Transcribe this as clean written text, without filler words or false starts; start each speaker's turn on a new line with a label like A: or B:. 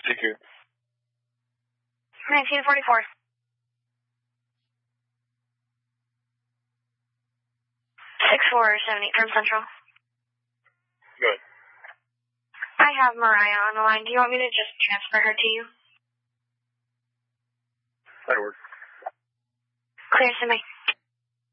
A: Take care.
B: 1944. 6478 from Central.
A: Good.
B: I have Mariah on the line. Do you want me to just transfer her to you?
A: That'll work.
B: Clear, send me.